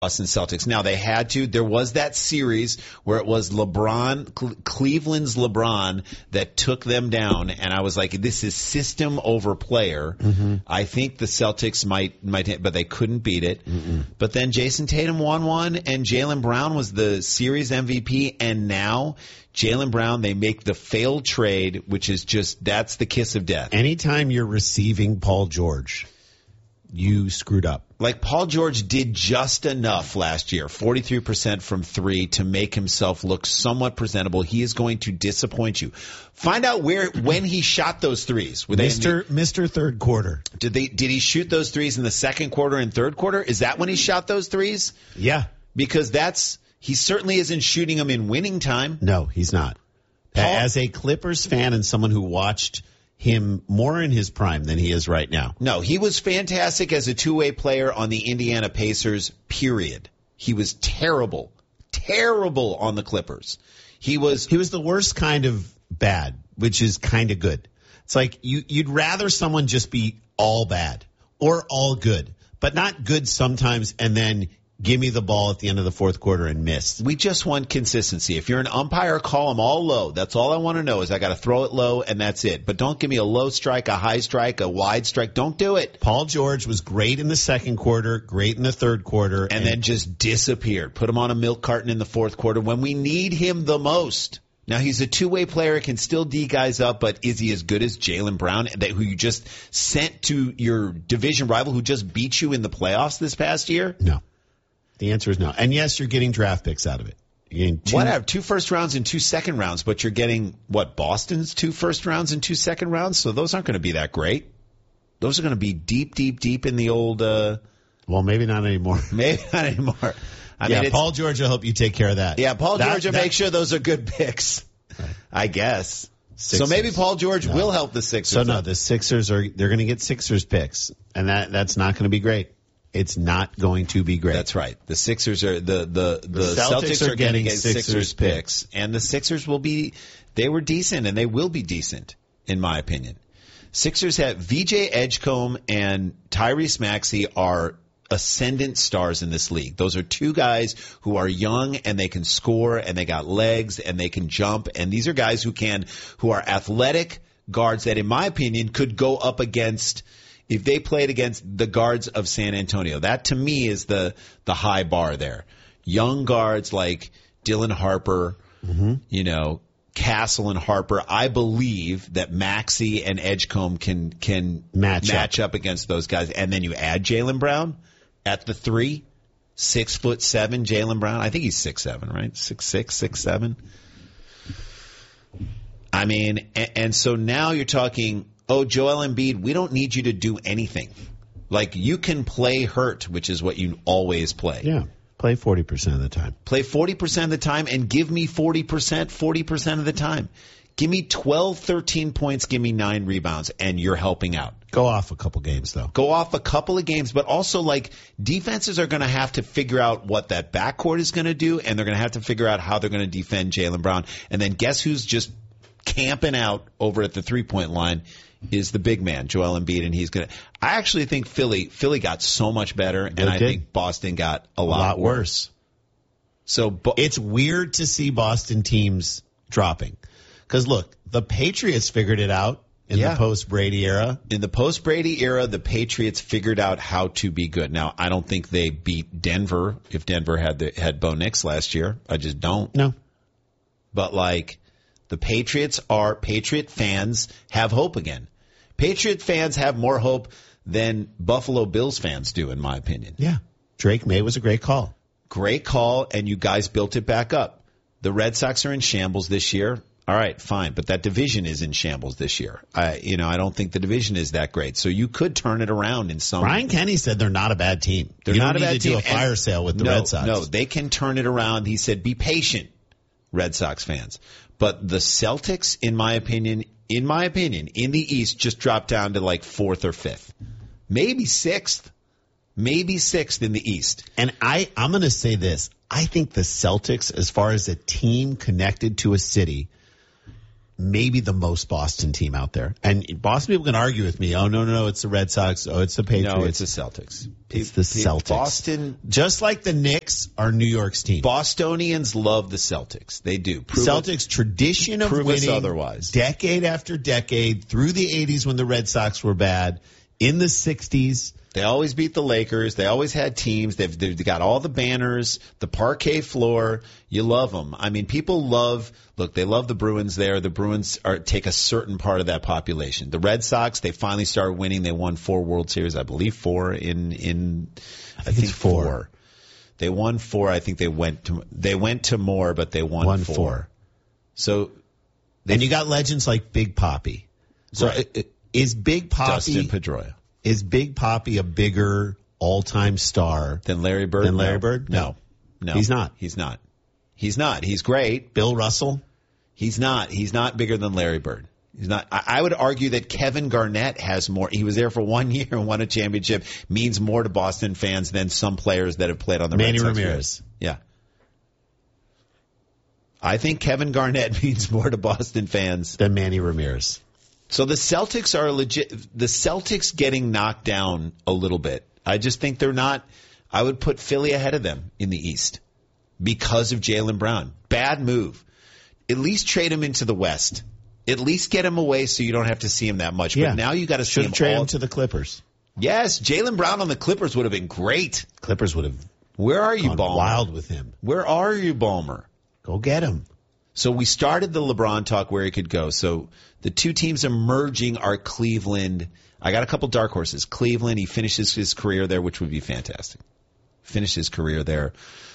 Boston Celtics. Now, they had to. There was that series where it was Cleveland's LeBron that took them down, and I was like, this is system over player. Mm-hmm. I think the Celtics might, but they couldn't beat it. Mm-mm. But then Jason Tatum won one, and Jaylen Brown was the series MVP, and now Jaylen Brown, they make the failed trade, which is just, that's the kiss of death. Anytime you're receiving Paul George, you screwed up. Like Paul George did just enough last year, 43% from three, to make himself look somewhat presentable. He is going to disappoint you. Find out when he shot those threes. Mr. Third Quarter. Did he shoot those threes in the second quarter and third quarter? Is that when he shot those threes? Yeah. Because he certainly isn't shooting them in winning time. No, he's not. As a Clippers fan and someone who watched him more in his prime than he is right now. No, he was fantastic as a two-way player on the Indiana Pacers, period. He was terrible on the Clippers. He was the worst kind of bad, which is kind of good. It's like you'd rather someone just be all bad or all good, but not good sometimes and then give me the ball at the end of the fourth quarter and miss. We just want consistency. If you're an umpire, call them all low. That's all I want to know is I got to throw it low, and that's it. But don't give me a low strike, a high strike, a wide strike. Don't do it. Paul George was great in the second quarter, great in the third quarter. And then just disappeared. Put him on a milk carton in the fourth quarter when we need him the most. Now, he's a two-way player, can still D guys up, but is he as good as Jaylen Brown, who you just sent to your division rival who just beat you in the playoffs this past year? No. The answer is no. And yes, you're getting draft picks out of it. You're getting 2 first rounds and 2 second rounds, but you're getting, Boston's 2 first rounds and 2 second rounds? So those aren't going to be that great. Those are going to be deep in the old... well, maybe not anymore. Maybe not anymore. I mean, Paul George will help you take care of that. Yeah, Paul George will make sure those are good picks, right. I guess. Sixers. So maybe Paul George will help the Sixers. So no, the Sixers they're going to get Sixers picks, and that's not going to be great. It's not going to be great. That's right. The Sixers are the Celtics are getting Sixers picks, and the Sixers they were decent, and they will be decent, in my opinion. Sixers have VJ Edgecombe and Tyrese Maxey are ascendant stars in this league. Those are 2 guys who are young and they can score and they got legs and they can jump, and these are guys who are athletic guards that, in my opinion, could go up against. If they played against the guards of San Antonio, that to me is the high bar there. Young guards like Dylan Harper, Castle and Harper. I believe that Maxey and Edgecombe can match up against those guys. And then you add Jaylen Brown at the 3, 6'7" Jaylen Brown. I think he's 6'7", right? 6'6", 6'7". I mean, and so now you're talking. Oh, Joel Embiid, we don't need you to do anything. Like, you can play hurt, which is what you always play. Yeah, play 40% of the time. Play 40% of the time and give me 40% of the time. Give me 12, 13 points, give me 9 rebounds, and you're helping out. Go off a couple games, though. Go off a couple of games, but also, defenses are going to have to figure out what that backcourt is going to do, and they're going to have to figure out how they're going to defend Jaylen Brown. And then guess who's just camping out over at the three-point line? Is the big man, Joel Embiid, and he's going to – I actually think Philly got so much better, and I think Boston got a lot worse. So it's weird to see Boston teams dropping. Because, look, the Patriots figured it out in the post-Brady era. In the post-Brady era, the Patriots figured out how to be good. Now, I don't think they beat Denver if Denver had Bo Nix last year. I just don't. No. But, the Patriot fans have hope again. Patriot fans have more hope than Buffalo Bills fans do, in my opinion. Yeah. Drake May was a great call. Great call, and you guys built it back up. The Red Sox are in shambles this year. All right, fine, but that division is in shambles this year. I don't think the division is that great. So you could turn it around in some. Brian Kenny said they're not a bad team. They're not a bad team. Do a fire sale with the Red Sox. No, they can turn it around. He said, "Be patient, Red Sox fans." But the Celtics, in my opinion, in the East, just dropped down to 4th or 5th, maybe 6th in the East. And I'm going to say this: I think the Celtics, as far as a team connected to a city, maybe the most Boston team out there. And Boston people can argue with me. Oh, no, it's the Red Sox. Oh, it's the Patriots. No, it's the Celtics. It's the Celtics. Boston. Just like the Knicks are New York's team. Bostonians love the Celtics. They do. Celtics tradition of winning otherwise. Decade after decade through the 80s when the Red Sox were bad, in the 60s. They always beat the Lakers. They always had teams. They've got all the banners, the parquet floor. You love them. I mean, people they love the Bruins there. The Bruins take a certain part of that population. The Red Sox, they finally started winning. They won 4 World Series, I believe 4 in I think 4. They won 4. I think they went to more, but they won 4. So, and you got legends like Big Papi. So right. Is Big Papi Dustin Pedroia? Is Big Papi a bigger all-time star than Larry Bird? No. He's not. He's great. Bill Russell? He's not bigger than Larry Bird. He's not. I would argue that Kevin Garnett has more. He was there for 1 year and won a championship. Means more to Boston fans than some players that have played on the Manny Red Sox. Ramirez. Yeah. I think Kevin Garnett means more to Boston fans than Manny Ramirez. So the Celtics are legit. The Celtics getting knocked down a little bit. I just think they're not. I would put Philly ahead of them in the East because of Jaylen Brown. Bad move. At least trade him into the West. At least get him away so you don't have to see him that much. Yeah. But now you got to see him. Trade him to the Clippers. Yes, Jaylen Brown on the Clippers would have been great. Clippers would have. Where are you, Ballmer? Wild with him. Where are you, Ballmer? Go get him. So we started the LeBron talk where he could go. So the two teams emerging are Cleveland. I got a couple dark horses. Cleveland, he finishes his career there, which would be fantastic. Finish his career there.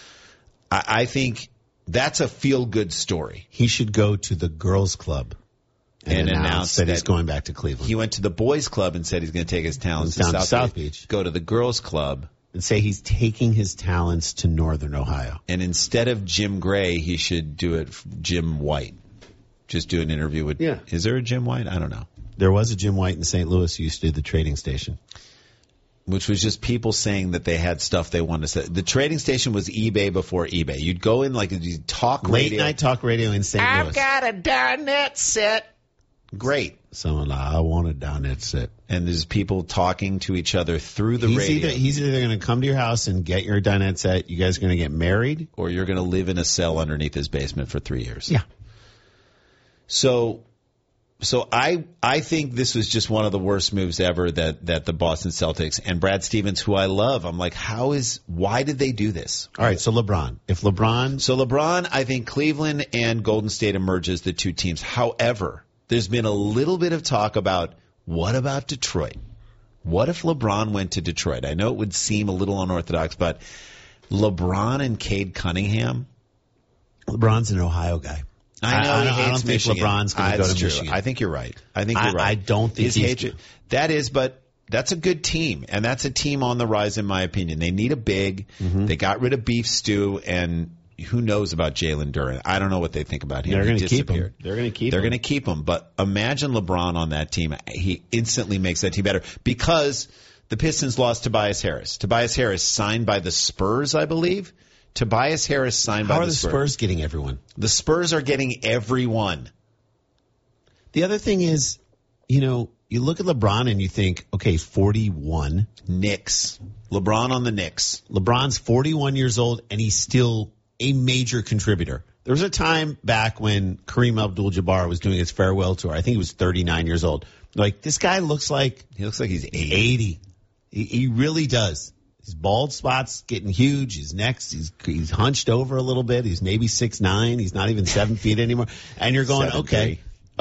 I think that's a feel-good story. He should go to the girls' club and announce that he's going back to Cleveland. He went to the boys' club and said he's going to take his talents down to South Beach. Go to the girls' club. And say he's taking his talents to Northern Ohio. And instead of Jim Gray, he should do it Jim White. Just do an interview with. Yeah. Is there a Jim White? I don't know. There was a Jim White in St. Louis who used to do the trading station. Which was just people saying that they had stuff they wanted to say. The trading station was eBay before eBay. You'd go in like you'd talk radio. Late night talk radio in St. Louis. I've got a Darnett set. Great. Someone, I want a Darnett set. And there's people talking to each other through the radio. He's either going to come to your house and get your Darnett set, you guys are going to get married. Or you're going to live in a cell underneath his basement for 3 years. Yeah. So I think this was just one of the worst moves ever that the Boston Celtics and Brad Stevens, who I love, I'm like, why did they do this? All right, so LeBron, I think Cleveland and Golden State emerge as the two teams. However, there's been a little bit of talk about what about Detroit? What if LeBron went to Detroit? I know it would seem a little unorthodox, but LeBron and Cade Cunningham. LeBron's an Ohio guy. I know he hates I don't think Michigan. LeBron's going to go to Michigan. I think you're right. I don't think his hatred. That is, but that's a good team, and that's a team on the rise, in my opinion. They need a big. Mm-hmm. They got rid of Beef Stew, and who knows about Jalen Duren? I don't know what they think about him. They're going to keep him. They're going to keep him. But imagine LeBron on that team. He instantly makes that team better because the Pistons lost Tobias Harris. Tobias Harris signed by the Spurs, I believe. Tobias Harris signed by the Spurs. How are the Spurs getting everyone? The Spurs are getting everyone. The other thing is, you look at LeBron and you think, okay, he's 41. Knicks. LeBron on the Knicks. LeBron's 41 years old and he's still a major contributor. There was a time back when Kareem Abdul-Jabbar was doing his farewell tour. I think he was 39 years old. Like, this guy looks like he's 80. He really does. His bald spot's getting huge. His neck's he's hunched over a little bit. He's maybe 6'9". He's not even 7 feet anymore. And you're going, okay.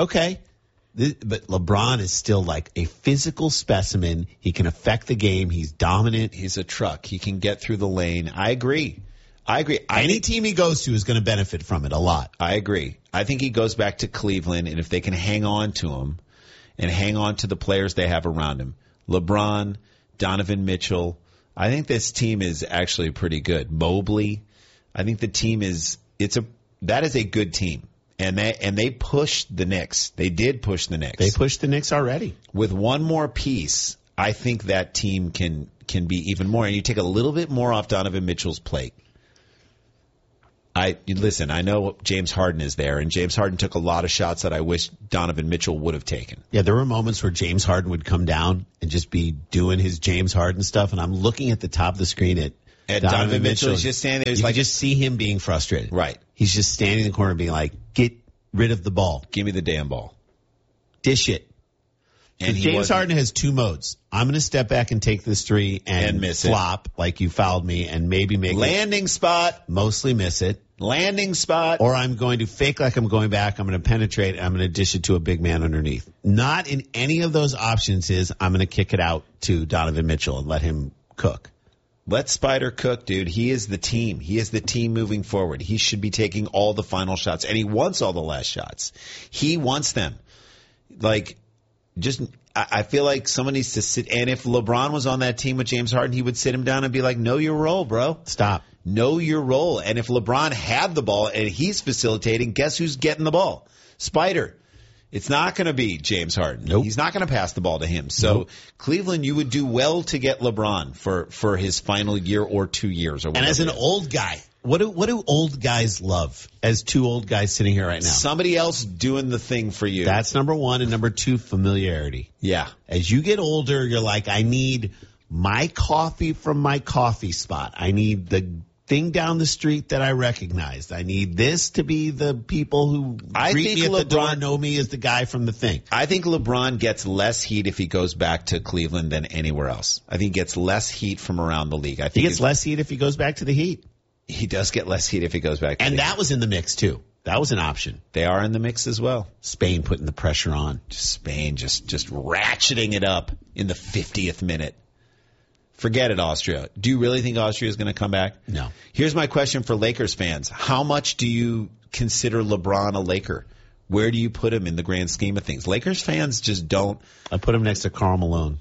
But LeBron is still like a physical specimen. He can affect the game. He's dominant. He's a truck. He can get through the lane. I agree. Any team he goes to is going to benefit from it a lot. I agree. I think he goes back to Cleveland, and if they can hang on to him and hang on to the players they have around him, LeBron, Donovan Mitchell, I think this team is actually pretty good. Mobley, I think the team that is a good team. And they pushed the Knicks. They did push the Knicks. They pushed the Knicks already. With one more piece, I think that team can be even more. And you take a little bit more off Donovan Mitchell's plate. Listen, I know James Harden is there, and James Harden took a lot of shots that I wish Donovan Mitchell would have taken. Yeah, there were moments where James Harden would come down and just be doing his James Harden stuff, and I'm looking at the top of the screen at Donovan Mitchell is just standing there. You can just see him being frustrated. Right. He's just standing in the corner being like, get rid of the ball. Give me the damn ball. Dish it. And James Harden has two modes. I'm going to step back and take this three and miss flop like you fouled me and maybe make landing spot. Mostly miss it. Landing spot. Or I'm going to fake like I'm going back. I'm going to penetrate. And I'm going to dish it to a big man underneath. Not in any of those options is I'm going to kick it out to Donovan Mitchell and let him cook. Let Spider cook, dude. He is the team. He is the team moving forward. He should be taking all the final shots, and he wants all the last shots. He wants them. I feel like someone needs to sit. And if LeBron was on that team with James Harden, he would sit him down and be like, know your role, bro. Stop. Know your role. And if LeBron had the ball and he's facilitating, guess who's getting the ball? Spider. It's not going to be James Harden. Nope. He's not going to pass the ball to him. So nope. Cleveland, you would do well to get LeBron for his final year or 2 years. Or and as an old guy, what do old guys love? As two old guys sitting here right now, somebody else doing the thing for you. That's number one, and number two, familiarity. Yeah. As you get older, you're like, I need my coffee from my coffee spot. I need the thing down the street that I recognized. I need this to be the people who greet me at the door know me as the guy from the thing. I think LeBron gets less heat if he goes back to Cleveland than anywhere else. I think he gets less heat from around the league. I think he gets less heat if he goes back to the Heat. He does get less heat if he goes back to the Heat. And that was in the mix, too. That was an option. They are in the mix as well. Spain putting the pressure on. Spain just ratcheting it up in the 50th minute. Forget it, Austria. Do you really think Austria is going to come back? No. Here's my question for Lakers fans. How much do you consider LeBron a Laker? Where do you put him in the grand scheme of things? Lakers fans just don't. I put him next to Karl Malone.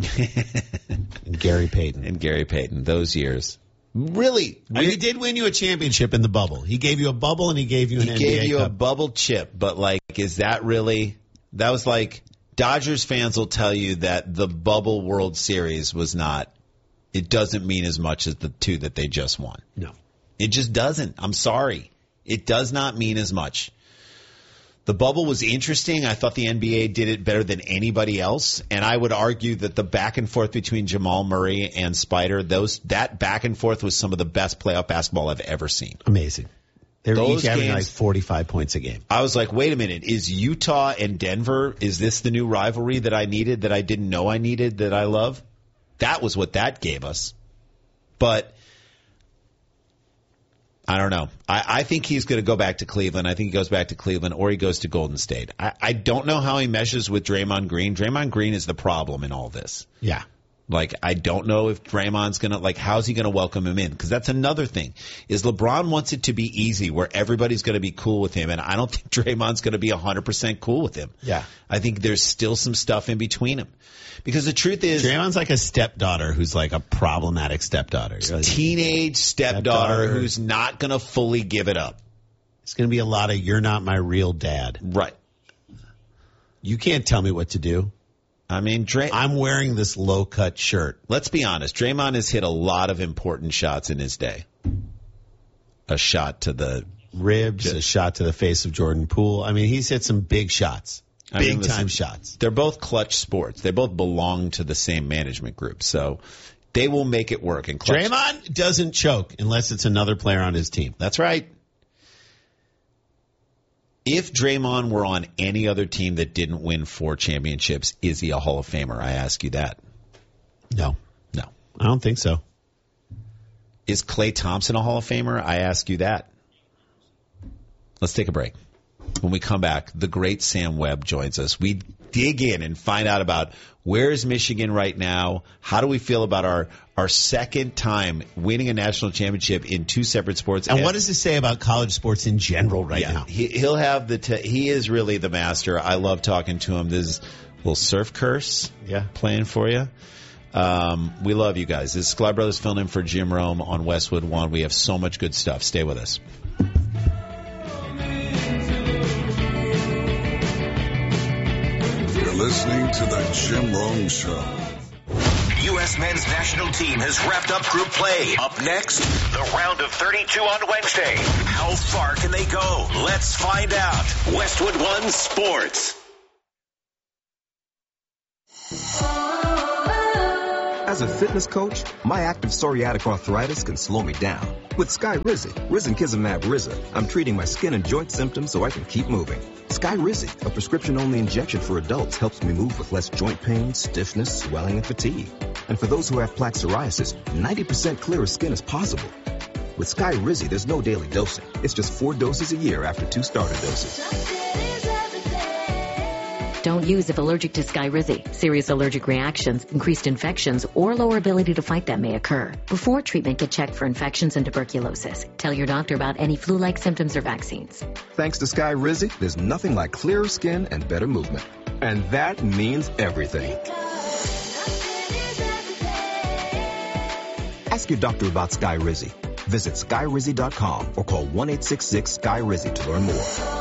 And Gary Payton. Those years. Really? I mean, he did win you a championship in the bubble. He gave you a bubble and he gave you an NBA Cup. He gave you a bubble chip, but is that really? That was Dodgers fans will tell you that the bubble World Series was not. It doesn't mean as much as the two that they just won. No. It just doesn't. I'm sorry. It does not mean as much. The bubble was interesting. I thought the NBA did it better than anybody else. And I would argue that the back and forth between Jamal Murray and Spider, that back and forth was some of the best playoff basketball I've ever seen. Amazing. They were each having 45 points a game. I was like, wait a minute. Is Utah and Denver, is this the new rivalry that I needed, that I didn't know I needed, that I love? That was what that gave us. But I don't know. I think he's going to go back to Cleveland. I think he goes back to Cleveland or he goes to Golden State. I don't know how he meshes with Draymond Green. Draymond Green is the problem in all this. Yeah. I don't know if Draymond's going to, how's he going to welcome him in? Because that's another thing, is LeBron wants it to be easy where everybody's going to be cool with him, and I don't think Draymond's going to be 100% cool with him. Yeah. I think there's still some stuff in between them. Because the truth is, Draymond's like a stepdaughter who's a problematic stepdaughter. Teenage stepdaughter who's not going to fully give it up. It's going to be a lot of, you're not my real dad. Right. You can't tell me what to do. I mean, I'm wearing this low-cut shirt. Let's be honest. Draymond has hit a lot of important shots in his day. A shot to the ribs, a shot to the face of Jordan Poole. I mean, he's hit some big shots. Big-time shots. They're both clutch sports. They both belong to the same management group. So they will make it work. And Draymond doesn't choke unless it's another player on his team. That's right. If Draymond were on any other team that didn't win 4 championships, is he a Hall of Famer? I ask you that. No. No. I don't think so. Is Klay Thompson a Hall of Famer? I ask you that. Let's take a break. When we come back, the great Sam Webb joins us. We dig in and find out about where is Michigan right now? How do we feel about our second time winning a national championship in 2 separate sports? And what does it say about college sports in general now? He'll have he is really the master. I love talking to him. There's a little surf curse playing for you. We love you guys. This is Sklar Brothers filling in for Jim Rome on Westwood One. We have so much good stuff. Stay with us. Listening to the Jim Rome Show. U.S. men's national team has wrapped up group play. Up next, the round of 32 on Wednesday. How far can they go? Let's find out. Westwood One Sports. As a fitness coach, my active psoriatic arthritis can slow me down. With Skyrizi, Risankizumab Riza, I'm treating my skin and joint symptoms so I can keep moving. Skyrizi, a prescription-only injection for adults, helps me move with less joint pain, stiffness, swelling, and fatigue. And for those who have plaque psoriasis, 90% clearer skin is possible. With Skyrizi, there's no daily dosing. It's just 4 doses a year after 2 starter doses. Don't use if allergic to Skyrizi. Serious allergic reactions, increased infections, or lower ability to fight them may occur. Before treatment, get checked for infections and tuberculosis. Tell your doctor about any flu-like symptoms or vaccines. Thanks to Skyrizi, there's nothing like clearer skin and better movement. And that means everything. Ask your doctor about Skyrizi. Visit Skyrizi.com or call 1-866-SKY-RIZI to learn more.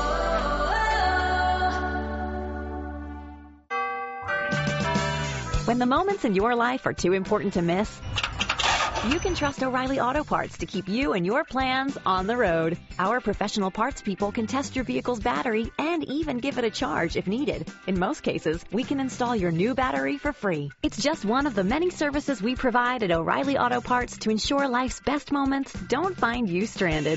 When the moments in your life are too important to miss, you can trust O'Reilly Auto Parts to keep you and your plans on the road. Our professional parts people can test your vehicle's battery and even give it a charge if needed. In most cases, we can install your new battery for free. It's just one of the many services we provide at O'Reilly Auto Parts to ensure life's best moments don't find you stranded.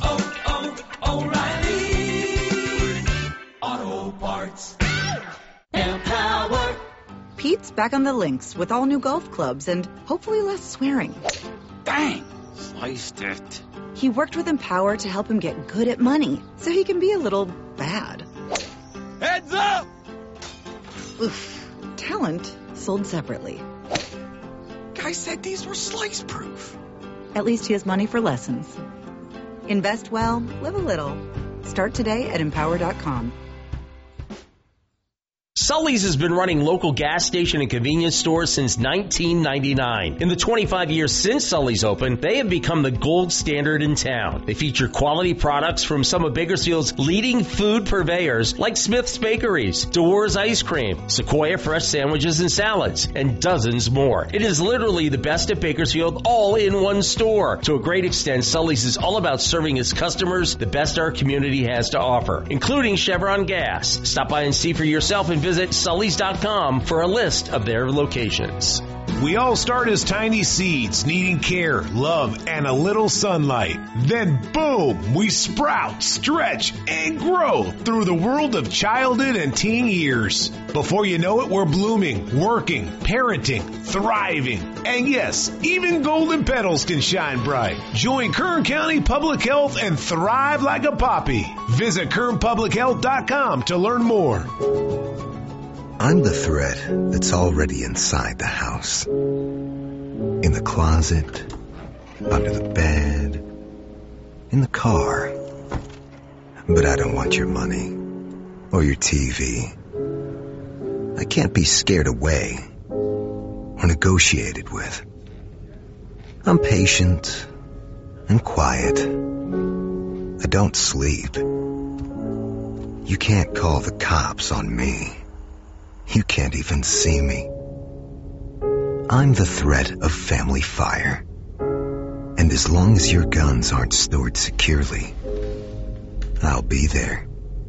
O'Reilly Auto Parts. Empower. Pete's back on the links with all new golf clubs and hopefully less swearing. Bang! Sliced it. He worked with Empower to help him get good at money, so he can be a little bad. Heads up! Oof. Talent sold separately. Guy said these were slice-proof. At least he has money for lessons. Invest well, live a little. Start today at Empower.com. Sully's has been running local gas station and convenience stores since 1999. In the 25 years since Sully's opened, they have become the gold standard in town. They feature quality products from some of Bakersfield's leading food purveyors like Smith's Bakeries, Dewar's Ice Cream, Sequoia Fresh Sandwiches and Salads, and dozens more. It is literally the best at Bakersfield all in one store. To a great extent, Sully's is all about serving its customers the best our community has to offer, including Chevron Gas. Stop by and see for yourself and visit Sullys.com for a list of their locations. We all start as tiny seeds, needing care, love, and a little sunlight. Then boom, we sprout, stretch, and grow through the world of childhood and teen years. Before you know it, we're blooming, working, parenting, thriving. And yes, even golden petals can shine bright. Join Kern County Public Health and thrive like a poppy. Visit KernPublicHealth.com to learn more. I'm the thread that's already inside the house. In the closet, under the bed, in the car. But I don't want your money or your TV. I can't be scared away or negotiated with. I'm patient and quiet. I don't sleep. You can't call the cops on me. You can't even see me. I'm the threat of family fire. And as long as your guns aren't stored securely, I'll be there.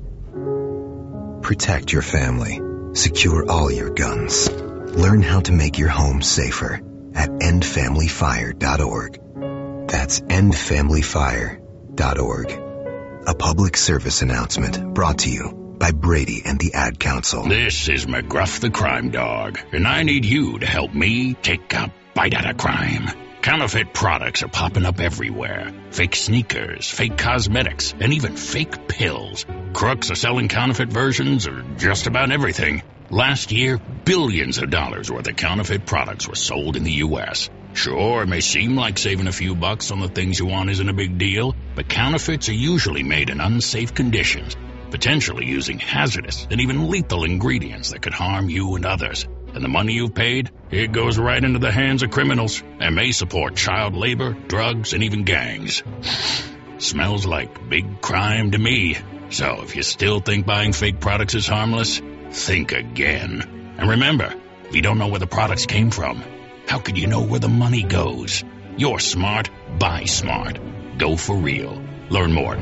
Protect your family. Secure all your guns. Learn how to make your home safer at endfamilyfire.org. That's endfamilyfire.org. A public service announcement brought to you by Brady and the Ad Council. This is McGruff the Crime Dog, and I need you to help me take a bite out of crime. Counterfeit products are popping up everywhere. Fake sneakers, fake cosmetics, and even fake pills. Crooks are selling counterfeit versions of just about everything. Last year, billions of dollars worth of counterfeit products were sold in the U.S. Sure, it may seem like saving a few bucks on the things you want isn't a big deal, but counterfeits are usually made in unsafe conditions, potentially using hazardous and even lethal ingredients that could harm you and others. And the money you've paid, it goes right into the hands of criminals and may support child labor, drugs, and even gangs. Smells like big crime to me. So if you still think buying fake products is harmless, think again. And remember, if you don't know where the products came from, How could you know where the money goes? You're smart. Buy smart. Go for real. Learn more at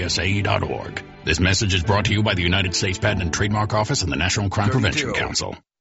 mcgruffpsa.org. This message is brought to you by the United States Patent and Trademark Office and the National Crime Prevention Council.